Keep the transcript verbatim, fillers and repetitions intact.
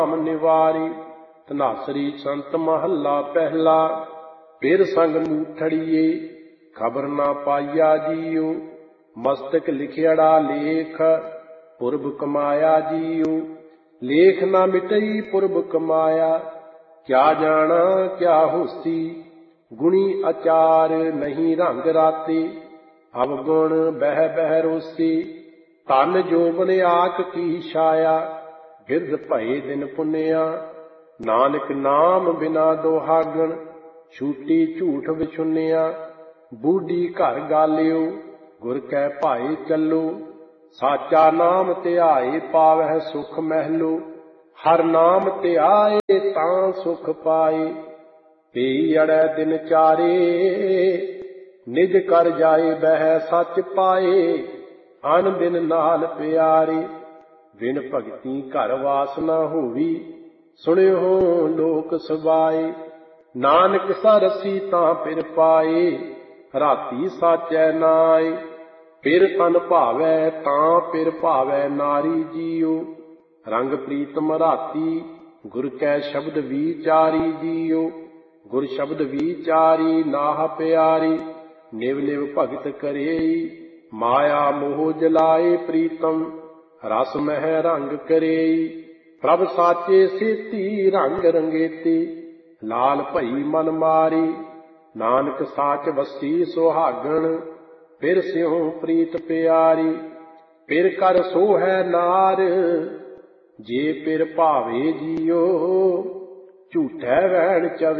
ਨਾਮ ਨਿਵਾਰੀ। ਧਨਾਸਰੀ ਸੰਤ ਮਹੱਲਾ ਪਹਿਲਾ। ਫਿਰ ਸੰਗ ਮੂਠੜੀਏ ਖਬਰ ਨਾ ਪਾਈਆ ਜੀਉ। ਮਸਤਕ ਲਿਖਿਆੜਾ ਲੇਖ ਪੁਰਬ ਕਮਾਇਆ ਜੀਉ। ਲੇਖ ਨਾ ਮਿਟਈ ਪੁਰਬ ਕਮਾਇਆ। ਕਿਆ ਜਾਣਾ ਕਿਆ ਹੋਸੀ ਗੁਣੀ ਅਚਾਰ ਨਹੀਂ ਰੰਗ ਰਾਤੇ। ਅਵਗੁਣ ਬਹਿ ਬਹਿ ਰੋਸੀ ਧਨ ਜੋਬਨ ਆਕ ਕੀ ਛਾਇਆ। ਬਿਰਧ ਭਏ ਦਿਨ ਪੁੰਨਿਆ ਨਾਨਕ ਨਾਮ ਬਿਨਾ ਦੁਹਾਗਣ। ਛੂਟੀ ਝੂਠ ਵਿਛੁੰਨਿਆ ਬੂਢੀ ਘਰ ਗਾਲਿਓ। ਗੁਰ ਕੈ ਭਾਏ ਚੱਲੋ ਸਾਚਾ ਨਾਮ ਧਿਆਏ ਪਾਵਹਿ ਸੁਖ ਮਹਿਲੋ। ਹਰ ਨਾਮ ਧਿਆਏ ਤਾਂ ਸੁਖ ਪਾਏ। ਪਈ ਅੜੈ ਦਿਨ ਚਾਰੇ ਨਿਜ ਕਰ ਜਾਏ ਬਹਿ ਸੱਚ ਪਾਏ। ਅਨ ਦਿਨ ਨਾਲ ਪਿਆਰੇ ਬਿਨ ਭਗਤੀ ਘਰ ਵਾਸ ਨਾ ਹੋਵੀ। ਸੁਣਿਓ ਲੋਕ ਸਵਾਏ ਨਾਨਕ ਸਰਸੀ ਤਾਂ ਫਿਰ ਪਾਏ। ਰਾਤੀ ਸਾਚੈ ਨਾਏ ਫਿਰ ਤਨ ਭਾਵੈ ਤਾਂ ਫਿਰ ਭਾਵੈ ਨਾਰੀ ਜੀਉ। ਰੰਗ ਪ੍ਰੀਤਮ ਰਾਤੀ ਗੁਰ ਕੈ ਸ਼ਬਦ ਵਿਚਾਰੀ ਜੀਉ। ਗੁਰ ਸ਼ਬਦ ਵਿਚਾਰੀ ਨਾਹ ਪਿਆਰੀ। ਨਿਵ ਨਿਵ ਭਗਤ ਕਰੇਈ ਮਾਇਆ ਮੋਹ ਜਲਾਏ ਪ੍ਰੀਤਮ। ਰਸ ਮਹਿ ਰੰਗ ਕਰੇਈ ਪ੍ਰਭ ਸਾਚੇ ਸੇਤੀ ਰੰਗ ਰੰਗੇਤੀ। ਲਾਲ ਭਈ ਮਨ ਮਾਰੀ ਨਾਨਕ ਸਾਚ ਵਸੀ ਸੁਹਾਗਣ। ਫਿਰ ਸਿਉ ਪ੍ਰੀਤ ਪਿਆਰੀ ਫਿਰ ਕਰ ਸੋਹੈ ਨਾਰ। ਜੇ ਫਿਰ ਭਾਵੇ ਜੀਉ ਝੂਠੈ ਵੈਣ ਚਵ